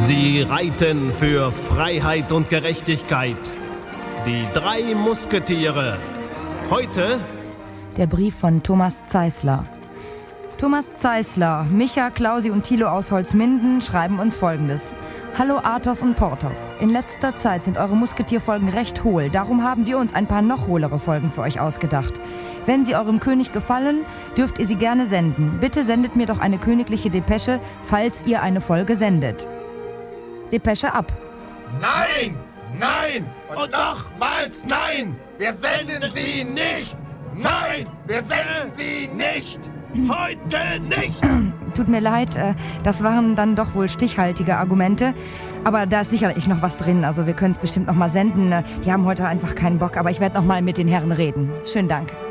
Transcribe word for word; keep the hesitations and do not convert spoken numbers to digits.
Sie reiten für Freiheit und Gerechtigkeit. Die drei Musketiere. Heute der Brief von Thomas Zeisler. Thomas Zeisler, Micha, Klausi und Thilo aus Holzminden schreiben uns Folgendes. Hallo Athos und Porthos. In letzter Zeit sind eure Musketierfolgen recht hohl. Darum haben wir uns ein paar noch hohlere Folgen für euch ausgedacht. Wenn sie eurem König gefallen, dürft ihr sie gerne senden. Bitte sendet mir doch eine königliche Depesche, falls ihr eine Folge sendet. Depesche ab. Nein! Nein! Und nochmals nein! Wir senden sie nicht! Nein! Wir senden sie nicht! Heute nicht! Tut mir leid, äh, das waren dann doch wohl stichhaltige Argumente. Aber da ist sicherlich noch was drin. Also wir können es bestimmt noch mal senden. Die haben heute einfach keinen Bock. Aber ich werde noch mal mit den Herren reden. Schönen Dank.